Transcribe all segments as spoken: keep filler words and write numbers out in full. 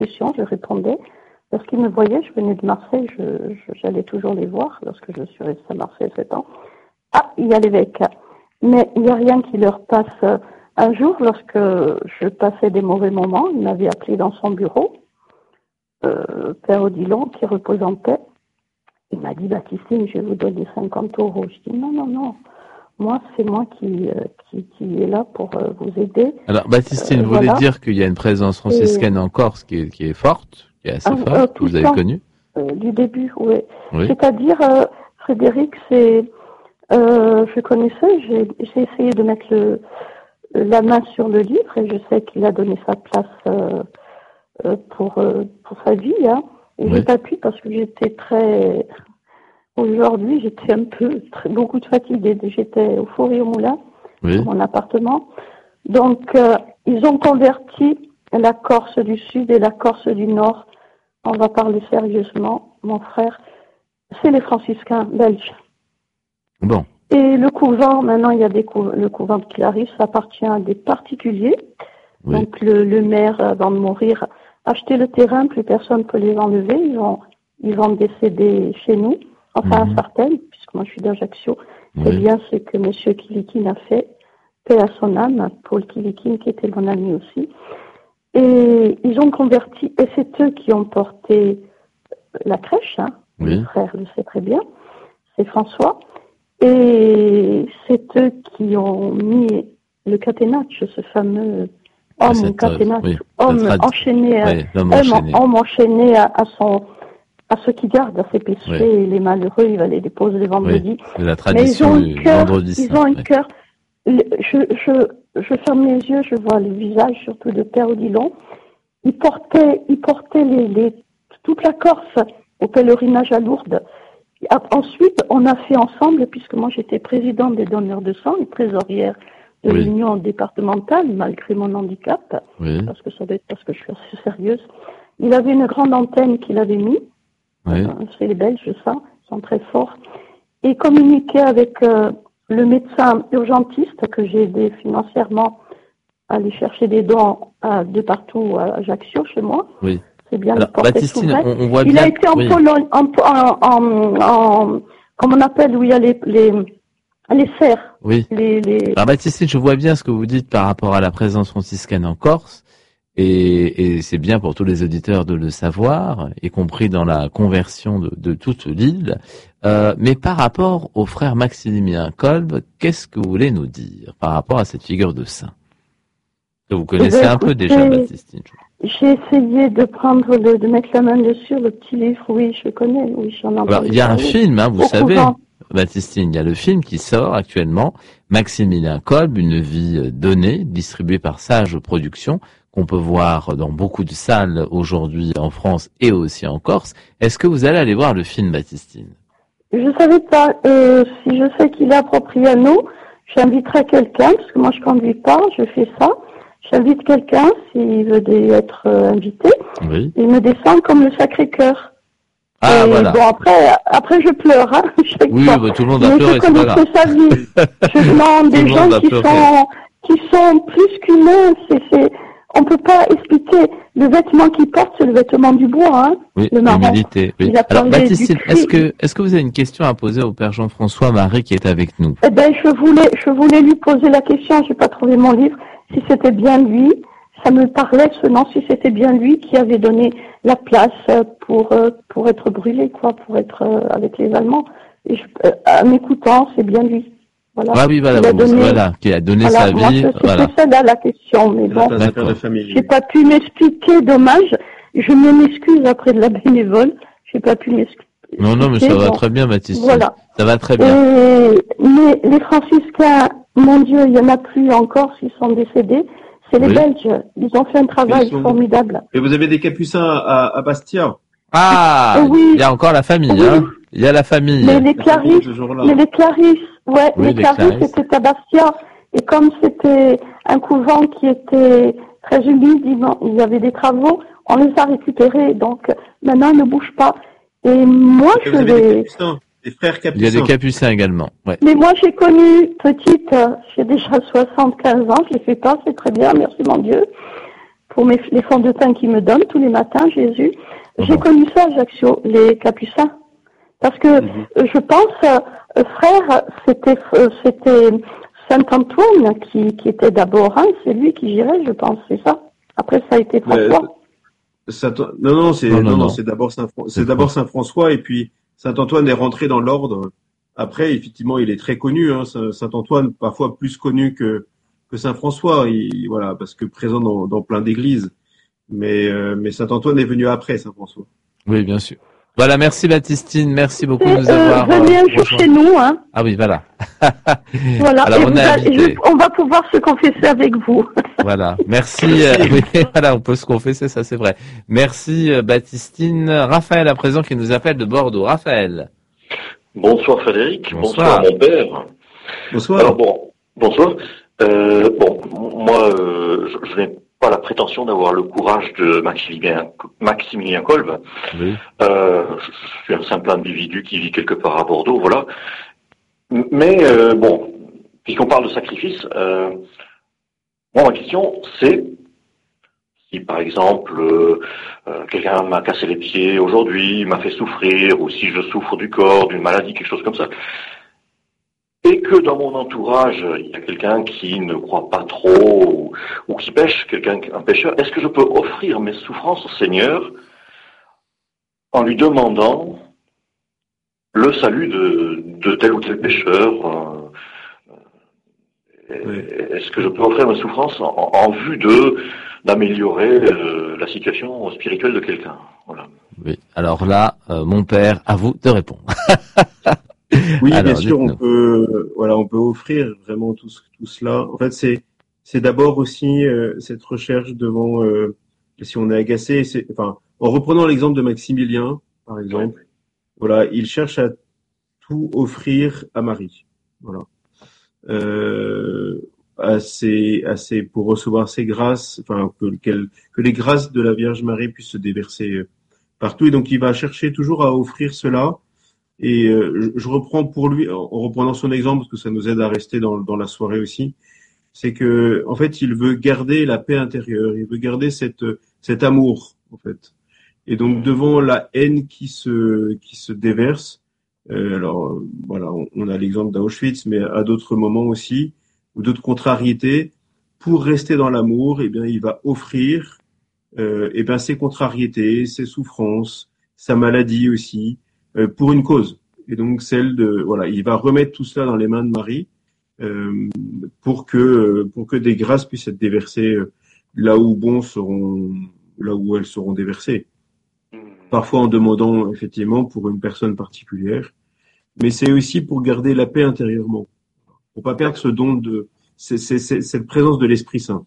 questions, je répondais. Lorsqu'ils me voyaient, je venais de Marseille, je, je, j'allais toujours les voir lorsque je suis restée à Marseille sept ans. Ah, il y a l'évêque. Mais il n'y a rien qui leur passe. Un jour, lorsque je passais des mauvais moments, il m'avait appelé dans son bureau, euh, Père Odilon, qui repose en paix. Il m'a dit, Baptistine, je vais vous donner cinquante euros. Je dis, non, non, non. Moi, c'est moi qui, euh, qui, qui est là pour euh, vous aider. Alors, Baptistine, euh, vous voilà. voulez dire qu'il y a une présence franciscaine Et... en Corse qui est, qui est forte, qui est assez ah, forte, euh, que vous avez temps, connue euh, Du début, oui. oui. C'est-à-dire, euh, Frédéric, c'est, euh, je connaissais, j'ai, j'ai essayé de mettre le, la main sur le livre et je sais qu'il a donné sa place euh, euh, pour, euh, pour sa vie. Hein. Et oui. j'ai pas pu parce que j'étais très... Aujourd'hui, j'étais un peu, très, beaucoup de fatiguée. J'étais au four et au moulin, oui. dans mon appartement. Donc, euh, ils ont converti la Corse du Sud et la Corse du Nord. On va parler sérieusement, mon frère. C'est les franciscains belges. Bon. Et le couvent, maintenant, il y a des cou- le couvent de Clarisse, ça appartient à des particuliers. Oui. Donc, le, le maire, avant de mourir, a acheté le terrain, plus personne ne peut les enlever. Ils vont, ils vont décéder chez nous. Enfin, mmh. certaines, puisque moi je suis d'Ajaccio, oui. c'est bien ce que M. Kilikine a fait, paix à son âme, Paul Kilikine, qui était mon ami aussi. Et ils ont converti, et c'est eux qui ont porté la crèche, hein, oui. mon frère le sait très bien, c'est François, et c'est eux qui ont mis le catenaccio, ce fameux homme cette, catenaccio, oui, homme trad... enchaîné, oui, homme enchaîné, homme enchaîné à, à son... à ceux qui gardent à ses péchés, oui. et les malheureux, il va les déposer le vendredi. Oui, c'est la tradition Mais ils ont un cœur, vendredi saint. Ils ont un oui. cœur. Je, je, je ferme les yeux, je vois le visage, surtout de Père Odilon. Il portait, il portait les, les, toute la Corse au pèlerinage à Lourdes. Ensuite, on a fait ensemble, puisque moi j'étais présidente des donneurs de sang et trésorière de oui. l'union départementale, malgré mon handicap, oui. parce que ça doit être parce que je suis assez sérieuse. Il avait une grande antenne qu'il avait mis. Oui. Euh, c'est les Belges, ça, ils sont très forts. Et communiquer avec euh, le médecin urgentiste que j'ai aidé financièrement à aller chercher des dons à, de partout à Ajaccio, chez moi. Oui. C'est bien. Alors, Baptistine, on, on voit il bien. Il a été en oui. Pologne, en, en, en, en, comme on appelle, où il y a les, les, les serres. Oui. Les, les... Alors, Baptistine, je vois bien ce que vous dites par rapport à la présence franciscaine en Corse. Et, et c'est bien pour tous les auditeurs de le savoir, y compris dans la conversion de, de toute l'île. Euh, mais par rapport au frère Maximilien Kolb, qu'est-ce que vous voulez nous dire par rapport à cette figure de saint que vous connaissez eh bien, un écoutez, peu déjà, Baptistine? J'ai essayé de prendre le, de mettre la main dessus, le petit livre. Oui, je connais. Oui, j'en ai entendu. Alors, il y a un parler. film, hein, vous Au savez, couvent. Baptistine, il y a le film qui sort actuellement, Maximilien Kolb, une vie donnée, distribué par Sage Productions, qu'on peut voir dans beaucoup de salles aujourd'hui en France et aussi en Corse. Est-ce que vous allez aller voir le film, Baptistine? Je savais pas. Euh, si je sais qu'il est approprié à nous, j'inviterai quelqu'un, parce que moi je conduis pas, je fais ça. J'invite quelqu'un s'il veut être euh, invité. Oui. Il me descend comme le Sacré-Cœur. Ah, et voilà. Bon, après, après je pleure, hein. Oui, bah, tout le monde a pleuré, c'est pas grave. Je connais sa vie. Je demande des gens qui sont, qui sont plus qu'humains. C'est, c'est, on peut pas expliquer. Le vêtement qu'il porte, c'est le vêtement du bois, hein. Oui, le marron. L'humilité, oui. Alors, Baptiste, est-ce que, est-ce que vous avez une question à poser au Père Jean-François Marie qui est avec nous? Eh ben, je voulais, je voulais lui poser la question. J'ai pas trouvé mon livre. Si c'était bien lui, ça me parlait ce nom, si c'était bien lui qui avait donné la place pour pour être brûlé, quoi, pour être avec les Allemands. Et je, euh, en m'écoutant, c'est bien lui. Voilà. Ah oui, voilà, qui, donné, voilà, qui a donné voilà, sa moi, vie. C'était voilà. ça là la question, mais bon, de famille, j'ai pas pu m'expliquer, dommage. Je me m'excuse après de la bénévole, j'ai pas pu m'expliquer. Non, non, mais ça va bon. très bien, Baptiste. Voilà. Ça va très bien. Et, mais les franciscains, mon Dieu, il y en a plus encore, s'ils sont décédés. C'est les oui. Belges. Ils ont fait un travail sont... formidable. Et vous avez des capucins à, à Bastia. Ah, oui. Il y a encore la famille, oui. hein. Il y a la famille. Mais les Clarisses, mais les Clarisses, ouais, oui, les, les Clarisses étaient à Bastia. Et comme c'était un couvent qui était très humide, il y avait des travaux, on les a récupérés. Donc, maintenant, ils ne bougent pas. Et moi, et je vais... Des frères capucins. Il y a des capucins également. Ouais. Mais moi, j'ai connu petite, j'ai déjà soixante-quinze ans, je les fais pas, c'est très bien, merci mon Dieu. pour mes, les fonds de teint qu'il me donne tous les matins, Jésus. Mhm. J'ai connu ça, Ajaccio, les capucins. Parce que Mhm. euh, je pense, euh, frère, c'était euh, c'était Saint-Antoine qui, qui était d'abord, hein, c'est lui qui gérait, je pense, c'est ça. Après, ça a été Mais, François. Saint- non, non, c'est Non, non, non, non, non. c'est d'abord Saint, c'est C'est d'abord Saint François et puis Saint Antoine est rentré dans l'ordre. Après, effectivement, il est très connu, hein, Saint Antoine, parfois plus connu que que Saint François. Il, voilà, parce que présent dans, dans plein d'églises. Mais euh, mais Saint Antoine est venu après Saint François. Oui, bien sûr. Voilà, merci Baptistine, merci beaucoup de nous Et, euh, avoir venez un euh, jour rejoints. chez nous, hein. Ah oui, voilà. Voilà. Alors et on vous est allez- invité. je- on va pouvoir se confesser avec vous. Voilà, merci. euh, oui, voilà, on peut se confesser, ça c'est vrai. Merci euh, Baptistine. Raphaël à présent qui nous appelle de Bordeaux. Raphaël. Bonsoir Frédéric, Bonsoir. bonsoir, mon père. Bonsoir. Alors bon, bonsoir. Euh, bon, moi, euh, je, je n'ai pas la prétention d'avoir le courage de Maximilien, Maximilien Kolb. Oui. Euh, je, je suis un simple individu qui vit quelque part à Bordeaux, voilà. Mais euh, bon, puisqu'on parle de sacrifice, euh, moi ma question c'est si par exemple euh, euh, quelqu'un m'a cassé les pieds aujourd'hui, m'a fait souffrir, ou si je souffre du corps, d'une maladie, quelque chose comme ça, et que dans mon entourage il y a quelqu'un qui ne croit pas trop ou, ou qui pêche, quelqu'un, un pêcheur, est-ce que je peux offrir mes souffrances au Seigneur en lui demandant le salut de, de tel ou tel pécheur euh, Oui. Est-ce que je peux offrir mes souffrances en, en vue de d'améliorer euh, la situation spirituelle de quelqu'un? Voilà. Oui. Alors là, euh, mon père, à vous de répondre. Oui, Alors, bien sûr, on dites-nous. peut, voilà, on peut offrir vraiment tout, ce- tout cela. En fait, c'est, c'est d'abord aussi euh, cette recherche devant, euh, si on est agacé, c'est, enfin, en reprenant l'exemple de Maximilien, par exemple, voilà, il cherche à tout offrir à Marie, voilà, euh, à ses, à ses- pour recevoir ses grâces, enfin, que, qu'elle- que les grâces de la Vierge Marie puissent se déverser euh, partout. Et donc, il va chercher toujours à offrir cela. Et euh, je, je reprends pour lui, en en reprenant son exemple, parce que ça nous aide à rester dans, dans la soirée aussi, c'est que en fait, il veut garder la paix intérieure, il veut garder cette, cet amour, en fait. Et donc, devant la haine qui se, qui se déverse, euh, alors euh, voilà, on, on a l'exemple d'Auschwitz, mais à d'autres moments aussi, ou d'autres contrariétés, pour rester dans l'amour, eh bien, il va offrir, euh, eh bien, ses contrariétés, ses souffrances, sa maladie aussi, euh, pour une cause. Et donc celle de, voilà, il va remettre tout cela dans les mains de Marie, euh, pour que pour que des grâces puissent être déversées euh, là où bon seront, là où elles seront déversées. Parfois en demandant effectivement pour une personne particulière, mais c'est aussi pour garder la paix intérieurement, pour pas perdre ce don de, c'est, c'est, c'est, cette présence de l'Esprit Saint.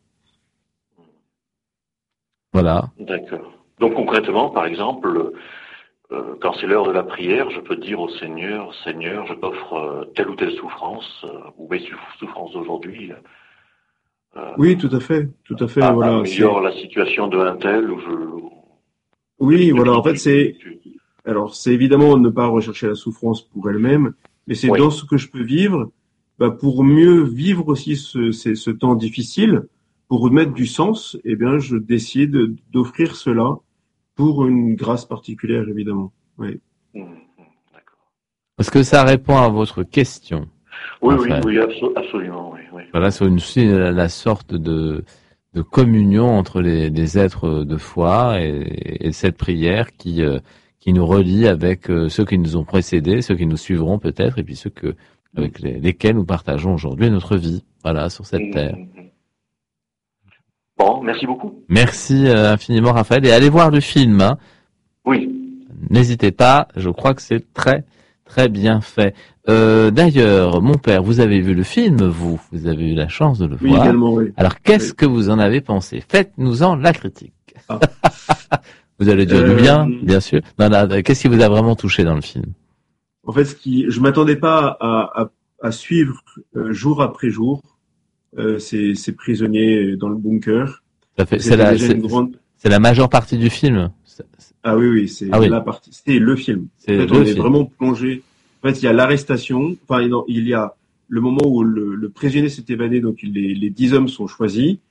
Voilà. D'accord. Donc concrètement, par exemple, euh, quand c'est l'heure de la prière, je peux dire au Seigneur, Seigneur, je t'offre euh, telle ou telle souffrance, euh, ou mes souff- souffrances d'aujourd'hui, euh, Oui, tout à fait, tout à fait, a- voilà. améliore C'est, la situation de un tel, ou je... oui, de voilà. qui En fait, tu- c'est, tu- alors c'est évidemment ne pas rechercher la souffrance pour elle-même, mais c'est Oui. dans ce que je peux vivre, bah, pour mieux vivre aussi ce, ce, ce temps difficile, pour remettre du sens, eh bien, je décide d'offrir cela pour une grâce particulière, évidemment. Oui. Mmh, mmh, d'accord. Est-ce que ça répond à votre question? Oui, Enfin, oui, oui, abso- absolument, oui, oui. Voilà, c'est une, c'est la, la sorte de, de communion entre les, les êtres de foi et, et cette prière qui, euh, qui nous relie avec euh, ceux qui nous ont précédés, ceux qui nous suivront peut-être, et puis ceux que, avec les, lesquels nous partageons aujourd'hui notre vie. Voilà, sur cette Mmh, terre. mmh, mmh. Bon, merci beaucoup. Merci euh, infiniment, Raphaël, et allez voir le film. Hein. Oui. N'hésitez pas, je crois que c'est très, très bien fait. Euh, d'ailleurs, mon père, vous avez vu le film, vous Vous avez eu la chance de le Oui, voir. également, oui. Alors, qu'est-ce Oui. que vous en avez pensé? Faites-nous-en la critique. Ah. Vous allez dire Euh, du bien, bien sûr. Non, non, qu'est-ce qui vous a vraiment touché dans le film? En fait, ce qui, je m'attendais pas à, à, à suivre euh, jour après jour euh, ces, ces prisonniers dans le bunker. Ça fait, c'est C'était la, déjà c'est, une grande. c'est la majeure partie du film. C'est- c'est- Ah oui, oui, c'est Ah oui. la partie. C'était le film. C'est En fait, le on est film. vraiment plongé. En fait, il y a l'arrestation. Enfin, non, il y a le moment où le, le prisonnier s'est évadé, donc les, les dix hommes sont choisis.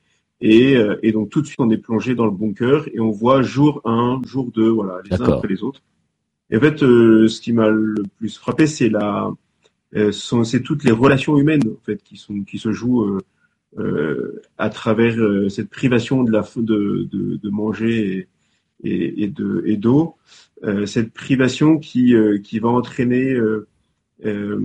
Et, euh, et donc tout de suite on est plongé dans le bunker et on voit jour un, jour deux, voilà, les uns après les autres. Et en fait, euh, ce qui m'a le plus frappé, c'est la, euh, sont, c'est toutes les relations humaines en fait qui sont qui se jouent euh, euh, à travers euh, cette privation de la de de, de manger et, et, et de et d'eau, euh, cette privation qui euh, qui va entraîner euh, euh,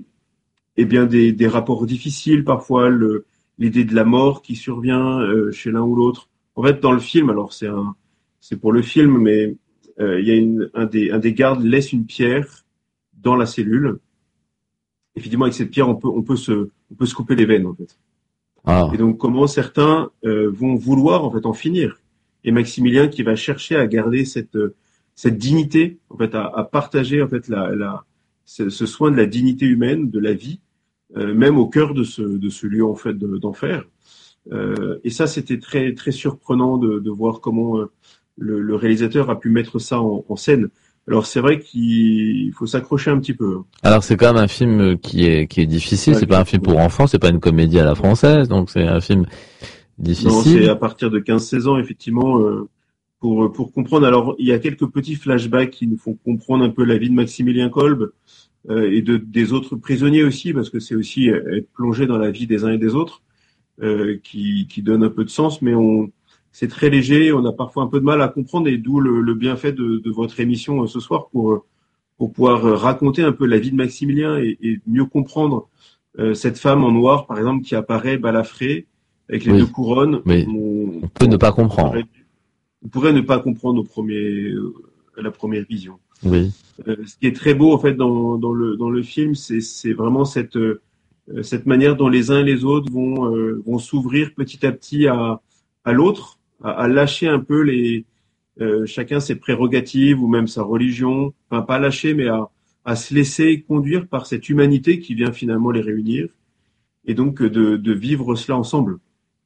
eh bien des des rapports difficiles parfois, le l'idée de la mort qui survient euh, chez l'un ou l'autre. En fait, dans le film, alors c'est un c'est pour le film, mais euh, il y a une, un des un des gardes laisse une pierre dans la cellule. Effectivement, avec cette pierre, on peut on peut se on peut se couper les veines en fait. Ah. Et donc, comment certains euh, vont vouloir en fait en finir. Et Maximilien qui va chercher à garder cette cette dignité, en fait, à, à partager en fait la la ce, ce soin de la dignité humaine, de la vie, euh, même au cœur de ce de ce lieu en fait de, d'enfer. Euh, et ça, c'était très très surprenant de, de voir comment euh, le, le réalisateur a pu mettre ça en, en scène. Alors c'est vrai qu'il faut s'accrocher un petit peu. Alors c'est quand même un film qui est qui est difficile. Ouais, c'est pas un film pour enfants, c'est pas une comédie à la française, donc c'est un film difficile. Non, c'est à partir de quinze seize ans effectivement euh, pour pour comprendre. Alors il y a quelques petits flashbacks qui nous font comprendre un peu la vie de Maximilien Kolbe euh, et de des autres prisonniers aussi, parce que c'est aussi être plongé dans la vie des uns et des autres euh, qui qui donne un peu de sens, mais on c'est très léger, on a parfois un peu de mal à comprendre, et d'où le, le bienfait de, de votre émission euh, ce soir pour pour pouvoir raconter un peu la vie de Maximilien et, et mieux comprendre euh, cette femme en noir, par exemple, qui apparaît balafrée avec les oui. deux couronnes. Mais on, on peut on, ne pas comprendre. On pourrait, on pourrait ne pas comprendre au premier, euh, à la première vision. Oui. Euh, ce qui est très beau en fait dans, dans le dans le film, c'est c'est vraiment cette euh, cette manière dont les uns et les autres vont euh, vont s'ouvrir petit à petit à à l'autre. À, à lâcher un peu les euh, chacun ses prérogatives ou même sa religion, enfin pas lâcher mais à, à se laisser conduire par cette humanité qui vient finalement les réunir et donc de, de vivre cela ensemble.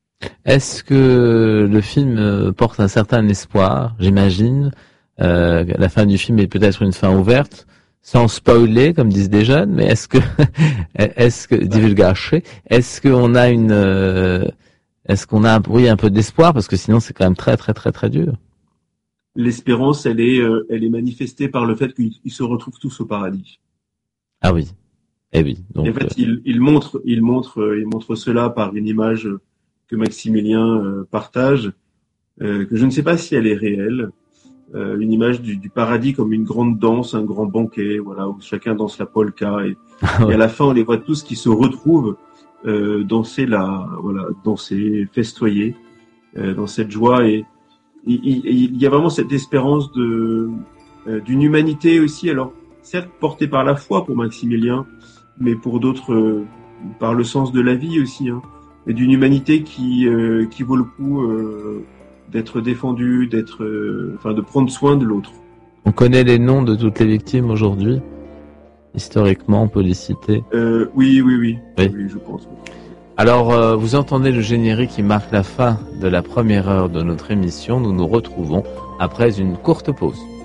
Est-ce que le film porte un certain espoir, j'imagine, euh, la fin du film est peut-être une fin ouverte, sans spoiler comme disent des jeunes, mais est-ce que est-ce que divulgacher, est-ce qu'on a une euh, Est-ce qu'on a oui, un peu d'espoir, parce que sinon c'est quand même très très très très dur. L'espérance, elle est, euh, elle est manifestée par le fait qu'ils se retrouvent tous au paradis. Ah oui, eh oui. Donc, et en fait, euh... il, il montre, il montre, il montre cela par une image que Maximilien euh, partage, euh, que je ne sais pas si elle est réelle, euh, une image du, du paradis comme une grande danse, un grand banquet, voilà, où chacun danse la polka et, ah ouais. et à la fin on les voit tous qui se retrouvent. Euh, danser la voilà danser festoyer euh, dans cette joie, et il, il, il y a vraiment cette espérance de euh, d'une humanité aussi, alors certes portée par la foi pour Maximilien, mais pour d'autres euh, par le sens de la vie aussi, hein, et d'une humanité qui euh, qui vaut le coup euh, d'être défendue, d'être euh, enfin de prendre soin de l'autre. On connaît les noms de toutes les victimes aujourd'hui? Historiquement, on peut les citer. Euh, oui, oui, oui, oui, oui, je pense. Alors, euh, vous entendez le générique qui marque la fin de la première heure de notre émission. Nous nous retrouvons après une courte pause.